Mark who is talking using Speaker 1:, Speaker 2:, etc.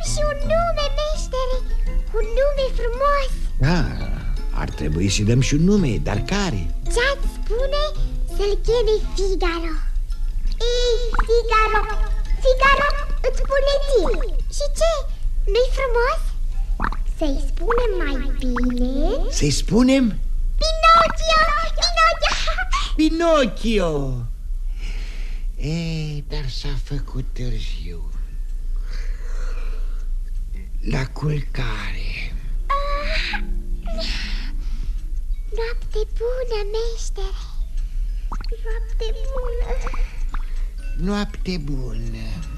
Speaker 1: și un nume, meștere. Un nume frumos.
Speaker 2: Ar trebui să-i dăm și un nume, dar care?
Speaker 1: Ce-ați spune să-l cheme Figaro? Ei, Figaro, Figaro, îți spune ție. Și ce? Nu-i frumos? Să-i spunem mai bine?
Speaker 2: Să-i spunem?
Speaker 1: Pinocchio, Pinocchio.
Speaker 2: Pinocchio. Dar s-a făcut târziu. La culcare.
Speaker 1: Noapte bună, meștere. Noapte bună.
Speaker 2: Noapte bună.